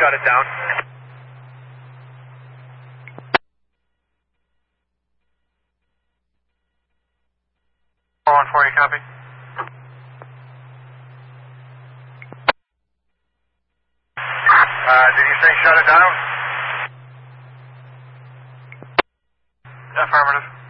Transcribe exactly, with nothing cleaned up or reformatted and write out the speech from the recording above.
shut it down. one four, you copy? Uh, did you say shut it down? Affirmative.